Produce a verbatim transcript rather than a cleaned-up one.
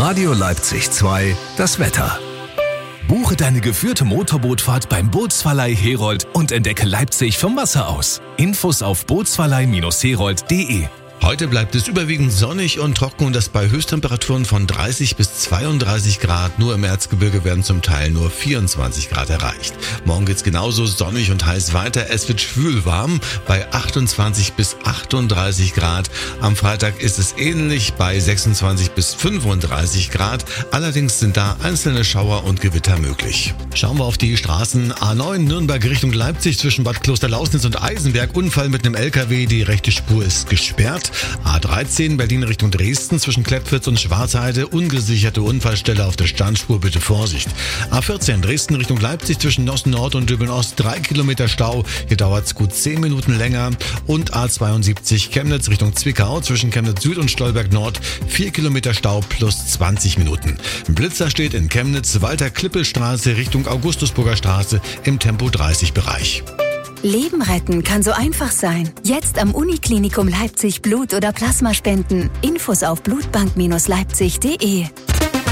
Radio Leipzig zwei, das Wetter. Buche deine geführte Motorbootfahrt beim Bootsverleih Herold und entdecke Leipzig vom Wasser aus. Infos auf bootsverleih Herold punkt de. Heute bleibt es überwiegend sonnig und trocken und das bei Höchsttemperaturen von dreißig bis zweiunddreißig Grad. Nur im Erzgebirge werden zum Teil nur vierundzwanzig Grad erreicht. Morgen geht's genauso sonnig und heiß weiter. Es wird schwül warm bei achtundzwanzig bis achtunddreißig Grad. Am Freitag ist es ähnlich bei sechsundzwanzig bis fünfunddreißig Grad. Allerdings sind da einzelne Schauer und Gewitter möglich. Schauen wir auf die Straßen. A neun Nürnberg Richtung Leipzig zwischen Bad Klosterlausnitz und Eisenberg. Unfall mit einem L K W. Die rechte Spur ist gesperrt. A dreizehn Berlin Richtung Dresden zwischen Klettwitz und Schwarzheide, ungesicherte Unfallstelle auf der Standspur, bitte Vorsicht. A vierzehn Dresden Richtung Leipzig zwischen Nossen Nord und Döbeln Ost, drei Kilometer Stau, hier dauert es gut zehn Minuten länger. Und A zweiundsiebzig Chemnitz Richtung Zwickau zwischen Chemnitz Süd und Stolberg Nord, vier Kilometer Stau plus zwanzig Minuten. Blitzer steht in Chemnitz, Walter-Klippel-Straße Richtung Augustusburger Straße im Tempo dreißig Bereich. Leben retten kann so einfach sein. Jetzt am Uniklinikum Leipzig Blut oder Plasma spenden. Infos auf blutbank Bindestrich leipzig punkt de.